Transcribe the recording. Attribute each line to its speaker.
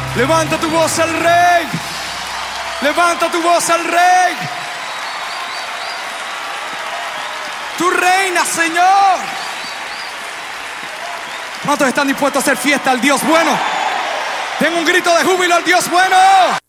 Speaker 1: Levanta tu voz al Rey. Levanta tu voz al Rey. Tú reinas, Señor. ¿Cuántos están dispuestos a hacer fiesta al Dios bueno? Den un grito de júbilo al Dios bueno.